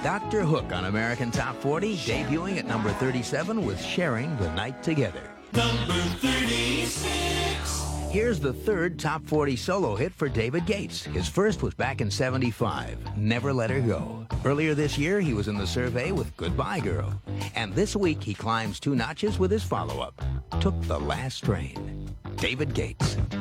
Dr. Hook on American Top 40, debuting at number 37 with Sharing the Night Together. Number 36. Here's the third Top 40 solo hit for David Gates. His first was back in '75, Never Let Her Go. Earlier this year, he was in the survey with Goodbye Girl. And this week, he climbs 2 notches with his follow-up, Took the Last Train. David Gates.